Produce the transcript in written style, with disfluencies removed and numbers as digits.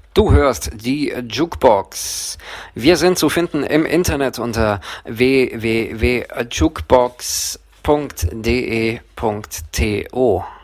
Du hörst die Jukebox. Wir sind zu finden im Internet unter www.jukebox.de.to.